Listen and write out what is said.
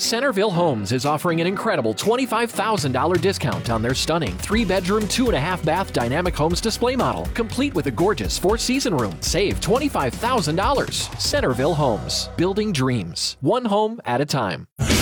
Centerville Homes is offering an incredible $25,000 discount on their stunning 3-bedroom, 2.5-bath dynamic homes display model, complete with a gorgeous 4-season room. Save $25,000. Centerville Homes, building dreams, one home at a time.